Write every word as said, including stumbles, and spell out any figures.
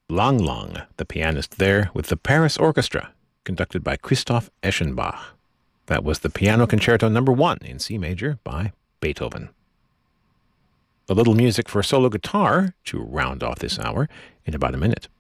Lang Lang, the pianist there, with the Paris Orchestra, conducted by Christoph Eschenbach. That was the Piano Concerto Number One in C major by Beethoven. A little music for solo guitar to round off this hour in about a minute.